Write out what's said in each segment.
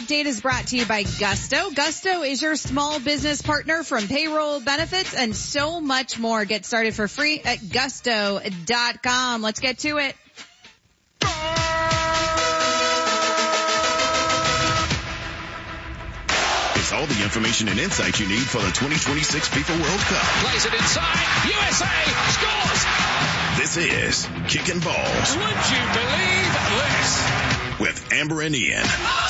update is brought to you by Gusto. Gusto is your small business partner from payroll, benefits, and so much more. Get started for free at gusto.com. Let's get to it. It's all the information and insight you need for the 2026 FIFA World Cup. Plays it inside. USA scores. This is Kicking Balls. Would you believe this? With Amber and Ian.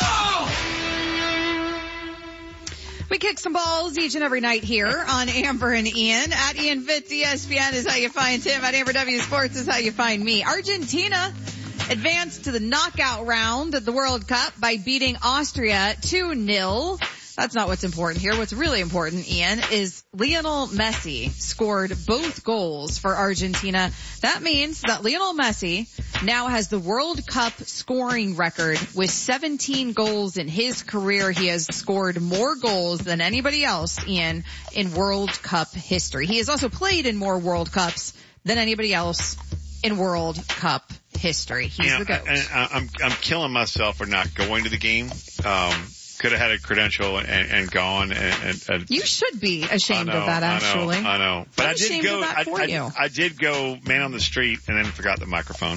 We kick some balls each and every night here on Amber and Ian. At Ian Fitz, ESPN is how you find Tim. At Amber W Sports is how you find me. Argentina advanced to the knockout round of the World Cup by beating Austria 2-0. That's not what's important here. What's really important, Ian, is Lionel Messi scored both goals for Argentina. That means that Lionel Messi now has the World Cup scoring record with 17 goals in his career. He has scored more goals than anybody else, Ian, in World Cup history. He has also played in more World Cups than anybody else in World Cup history. He's the GOAT. I'm killing myself for not going to the game. Could have had a credential and gone and you should be ashamed of that, actually. I know. But I'm ashamed of that for you. I did go man on the street and then forgot the microphone,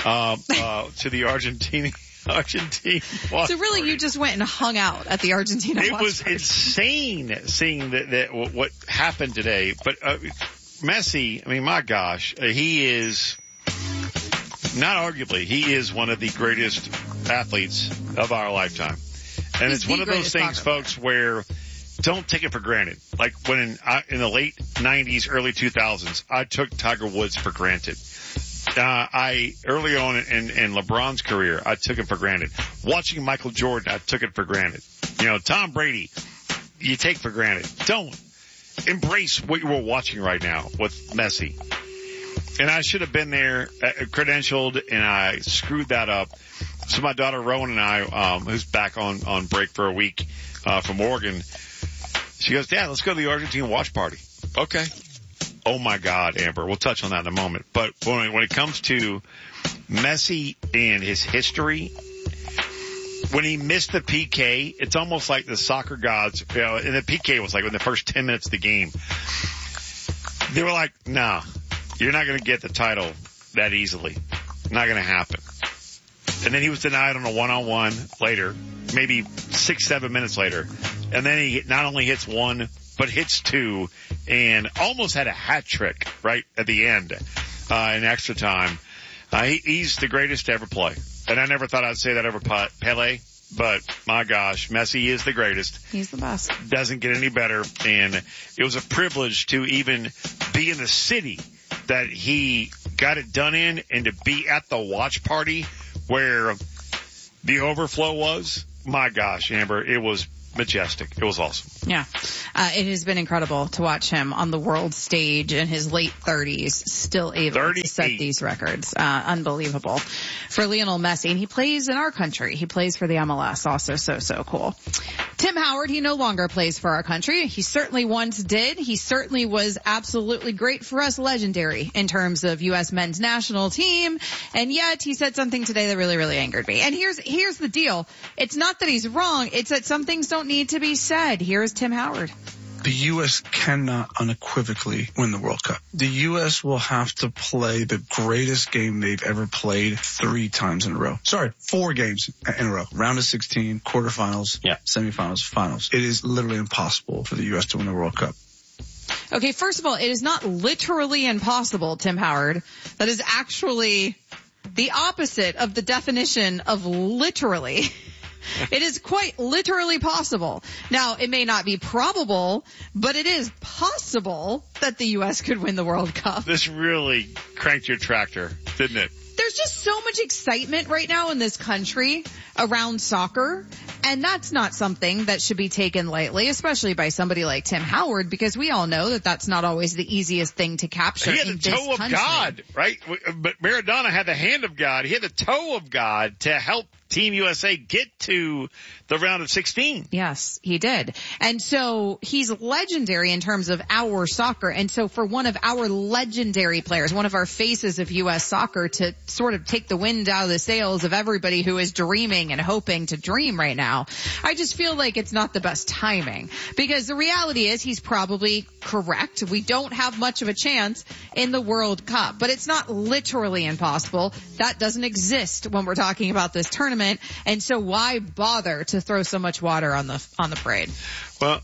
to the Argentine watch So really party. you just went and hung out at the Argentina watch It was party. insane seeing that what happened today. But, Messi, I mean, my gosh, he is not arguably, he is one of the greatest athletes of our lifetime. And He's it's one of those things, folks, where don't take it for granted. Like when in the late 90s, early 2000s, I took Tiger Woods for granted. Early on in LeBron's career, I took him for granted. Watching Michael Jordan, I took it for granted. You know, Tom Brady, you take for granted. Don't embrace what you were watching right now with Messi. And I should have been there, credentialed, and I screwed that up. So my daughter Rowan and I, who's back on break for a week, from Oregon, she goes, Dad, let's go to the Argentine watch party. Okay. Oh my God, Amber. We'll touch on that in a moment. But when it comes to Messi and his history, when he missed the PK, it's almost like the soccer gods, you know, and the PK was like in the first 10 minutes of the game. They were like, nah, you're not going to get the title that easily. Not going to happen. And then he was denied on a one-on-one later, maybe 6-7 minutes later. And then he not only hits one, but hits two and almost had a hat trick right at the end, in extra time. He's the greatest to ever play. And I never thought I'd say that over Pele, but my gosh, Messi is the greatest. He's the best. Doesn't get any better. And it was a privilege to even be in the city that he got it done in and to be at the watch party where the overflow was. My gosh, Amber, it was majestic. It was awesome. Yeah. It has been incredible to watch him on the world stage in his late 30s, still able to set these records. Unbelievable. For Lionel Messi, and he plays in our country. He plays for the MLS. Also so cool. Tim Howard, he no longer plays for our country. He certainly once did. He certainly was absolutely great for us, legendary in terms of U.S. men's national team. And yet he said something today that really, really angered me. And here's the deal. It's not that he's wrong. It's that some things don't need to be said. Here's Tim Howard. The U.S. cannot unequivocally win the World Cup. The U.S. will have to play the greatest game they've ever played 3 times in a row. Sorry, 4 games in a row. Round of 16, quarterfinals, semifinals, finals. It is literally impossible for the U.S. to win the World Cup. Okay, first of all, it is not literally impossible, Tim Howard. That is actually the opposite of the definition of literally. It is quite literally possible. Now, it may not be probable, but it is possible that the U.S. could win the World Cup. This really cranked your tractor, didn't it? There's just so much excitement right now in this country around soccer, and that's not something that should be taken lightly, especially by somebody like Tim Howard, because we all know that that's not always the easiest thing to capture in this country. He had the toe of God, right? But Maradona had the hand of God. He had the toe of God to help Team USA get to the round of 16. Yes, he did. And so he's legendary in terms of our soccer. And so for one of our legendary players, one of our faces of U.S. soccer, to sort of take the wind out of the sails of everybody who is dreaming and hoping to dream right now, I just feel like it's not the best timing, because the reality is he's probably correct. We don't have much of a chance in the World Cup, but it's not literally impossible. That doesn't exist when we're talking about this tournament. And so why bother to throw so much water on the parade? Well,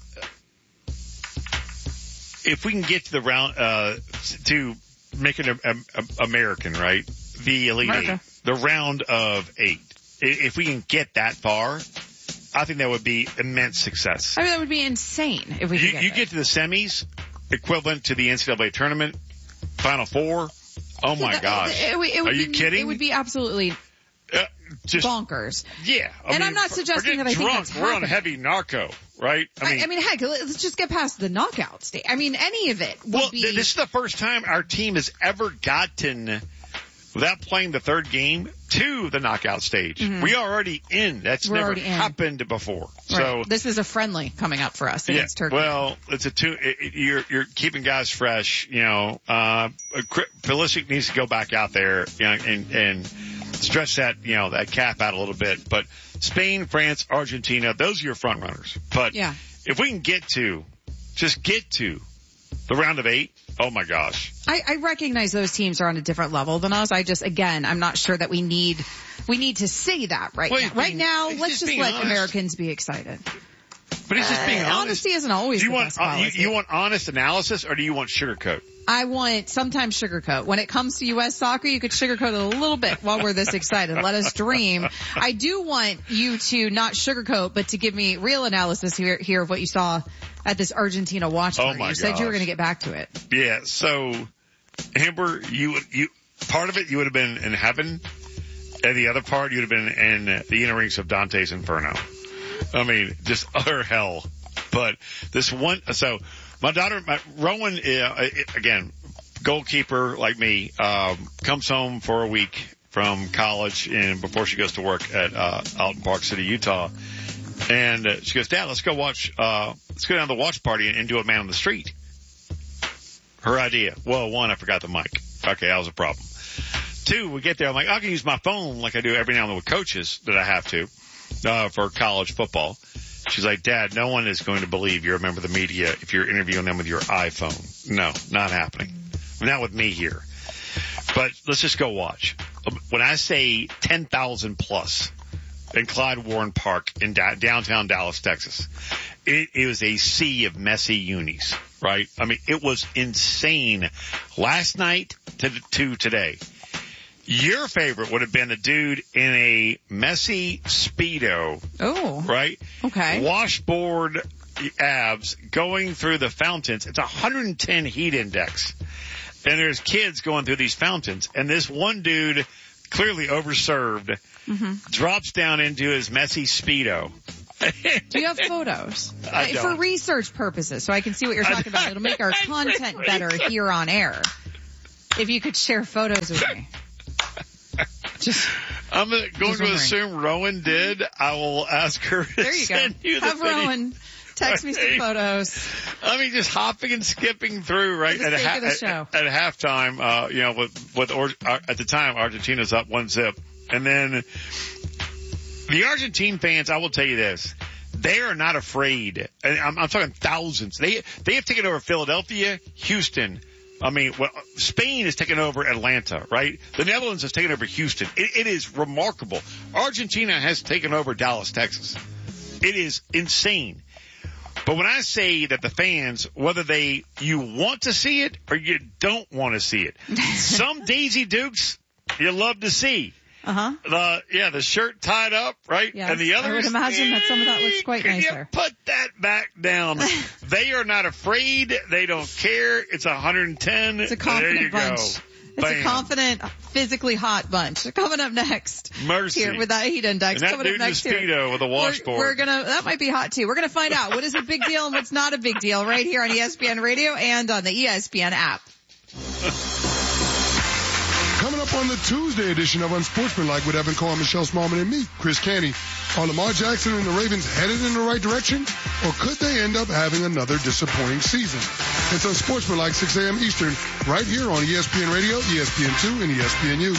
if we can get to the round, to make it American, right? The Elite Eight, the round of 8. If we can get that far, I think that would be immense success. I mean, that would be insane if we could get You get to the semis, equivalent to the NCAA tournament, Final Four. Oh my gosh. Are you kidding? It would be absolutely just bonkers. Yeah. I'm not suggesting that I think that's We're on heavy narco, right? I mean, heck, let's just get past the knockout stage. I mean, any of it would be. This is the first time our team has ever gotten, without playing the third game, to the knockout stage. Mm-hmm. We are already in. We're never happened before. Right. So this is a friendly coming up for us against Turkey. Well, it's you're keeping guys fresh. Pulisic needs to go back out there, and stretch that, that cap out a little bit. But Spain, France, Argentina, those are your front runners. But if we can get to the round of 8, oh my gosh. I recognize those teams are on a different level than us. I'm not sure that we need to say that now. Right now, let's just let Americans be excited. But it's just being honest. Honesty isn't always the best policy. You want honest analysis, or do you want sugarcoat? I want sometimes sugarcoat. When it comes to U.S. soccer, you could sugarcoat it a little bit while we're this excited. Let us dream. I do want you to not sugarcoat, but to give me real analysis here of what you saw at this Argentina watch party. You said you were going to get back to it. Yeah. So, Amber, you part of it you would have been in heaven, and the other part you would have been in the inner rings of Dante's Inferno. I mean, just utter hell. But this one, so my daughter, Rowan, again, goalkeeper like me, comes home for a week from college and before she goes to work at, out in Park City, Utah. And she goes, Dad, let's go down to the watch party and do a man on the street. Her idea. Well, 1, I forgot the mic. Okay, that was a problem. 2, we get there. I'm like, I can use my phone like I do every now and then with coaches that I have to. For college football. She's like, Dad, no one is going to believe you're a member of the media if you're interviewing them with your iPhone. No, not happening. Not with me here. But let's just go watch. When I say 10,000 plus in Clyde Warren Park in downtown Dallas, Texas, it was a sea of messy unis, right? I mean, it was insane last night to today. Your favorite would have been the dude in a messy Speedo. Oh. Right? Okay. Washboard abs going through the fountains. It's 110 heat index. And there's kids going through these fountains. And this one dude, clearly overserved, drops down into his messy Speedo. Do you have photos? I don't. For research purposes, so I can see what you're talking about. It'll make our content better here on air. If you could share photos with me. I'm going to assume Rowan did. I will ask her to send you the Have video. Rowan text me some photos. I mean, just hopping and skipping through, right? At halftime, at the time, Argentina's up 1-0. And then the Argentine fans, I will tell you this. They are not afraid. And I'm talking thousands. They have taken over Philadelphia, Houston. I mean, Spain has taken over Atlanta, right? The Netherlands has taken over Houston. It is remarkable. Argentina has taken over Dallas, Texas. It is insane. But when I say that the fans, whether you want to see it or you don't want to see it, some Daisy Dukes you love to see. The shirt tied up, right? Yes, and the others, I would imagine that some of that looks quite nicer. You put that back down. They are not afraid. They don't care. It's 110. It's a confident bunch. Go. It's a confident, physically hot bunch. Coming up next. Mercy. Here with that heat index. And that coming dude up next in a Speedo with a washboard. That might be hot too. We're gonna find out what is a big deal and what's not a big deal right here on ESPN Radio and on the ESPN app. Coming up up on the Tuesday edition of Unsportsmanlike with Evan Cole, Michelle Smallman, and me, Chris Canty. Are Lamar Jackson and the Ravens headed in the right direction, or could they end up having another disappointing season? It's Unsportsmanlike, 6 a.m. Eastern, right here on ESPN Radio, ESPN2, and ESPNU.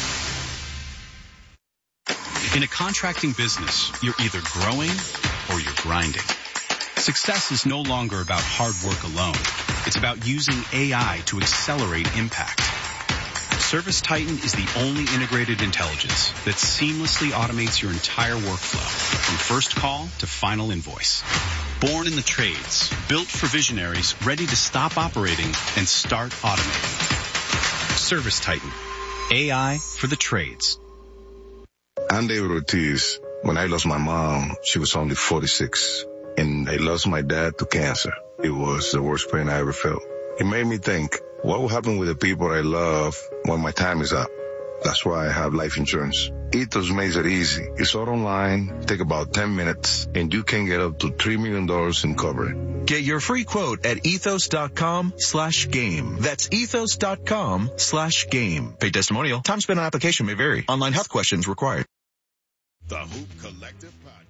In a contracting business, you're either growing or you're grinding. Success is no longer about hard work alone. It's about using AI to accelerate impact. ServiceTitan is the only integrated intelligence that seamlessly automates your entire workflow, from first call to final invoice. Born in the trades, built for visionaries ready to stop operating and start automating. ServiceTitan, AI for the trades. I'm David Ortiz. When I lost my mom, she was only 46, and I lost my dad to cancer. It was the worst pain I ever felt. It made me think, what will happen with the people I love when my time is up? That's why I have life insurance. Ethos makes it easy. It's all online, take about 10 minutes, and you can get up to $3 million in coverage. Get your free quote at ethos.com/game. That's ethos.com/game. Paid testimonial. Time spent on application may vary. Online health questions required. The Hoop Collective Podcast.